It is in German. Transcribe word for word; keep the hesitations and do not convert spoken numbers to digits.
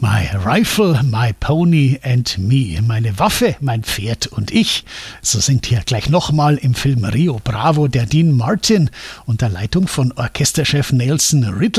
My Rifle, My Pony and Me. Meine Waffe, mein Pferd und ich. So singt hier gleich nochmal im Film Rio Bravo der Dean Martin unter Leitung von Orchesterchef Nelson Riddle.